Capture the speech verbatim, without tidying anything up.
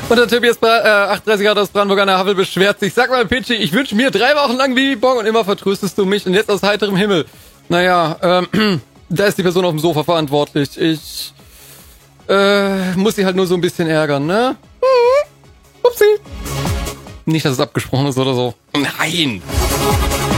Und der Tobias Bra- äh, achtunddreißig Grad aus Brandenburg an der Havel beschwert sich. Sag mal, Pitchy, ich wünsche mir drei Wochen lang Bibibong und immer vertröstest du mich und jetzt aus heiterem Himmel. Naja, ähm, da ist die Person auf dem Sofa verantwortlich. Ich äh, muss sie halt nur so ein bisschen ärgern, ne? Upsi. Nicht, dass es abgesprochen ist oder so. Nein.